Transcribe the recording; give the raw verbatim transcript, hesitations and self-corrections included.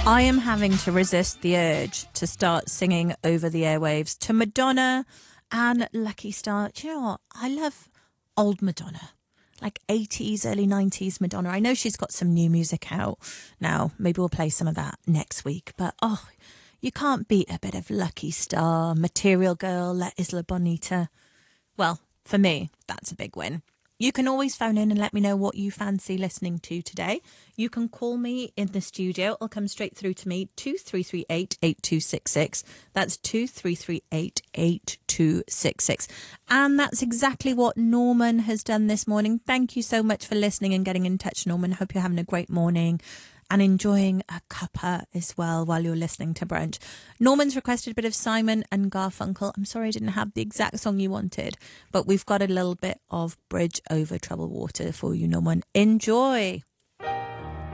I am having to resist the urge to start singing over the airwaves to Madonna and Lucky Star. Do you know what? I love old Madonna, like eighties, early nineties Madonna. I know she's got some new music out now. Maybe we'll play some of that next week. But, oh, you can't beat a bit of Lucky Star, Material Girl, La Isla Bonita. Well, for me, that's a big win. You can always phone in and let me know what you fancy listening to today. You can call me in the studio. It'll come straight through to me, two three three eight, eight two six six. That's two three three eight, eight two six six. And that's exactly what Norman has done this morning. Thank you so much for listening and getting in touch, Norman. Hope you're having a great morning and enjoying a cuppa as well while you're listening to brunch. Norman's requested a bit of Simon and Garfunkel. I'm sorry I didn't have the exact song you wanted, but we've got a little bit of Bridge Over Troubled Water for you, Norman. Enjoy.